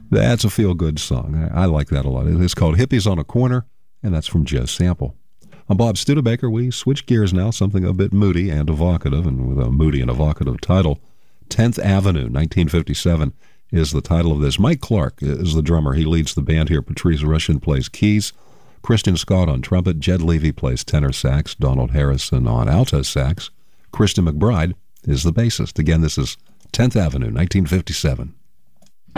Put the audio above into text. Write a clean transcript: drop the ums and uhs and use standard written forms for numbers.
That's a feel-good song. I like that a lot. It's called Hippies on a Corner, and that's from Joe Sample. I'm Bob Studebaker. We switch gears now, something a bit moody and evocative, and with a moody and evocative title. 10th Avenue, 1957, is the title of this. Mike Clark is the drummer. He leads the band here. Patrice Rushen plays keys. Christian Scott on trumpet. Jed Levy plays tenor sax. Donald Harrison on alto sax. Kristen McBride is the bassist. Again, this is 10th Avenue, 1957.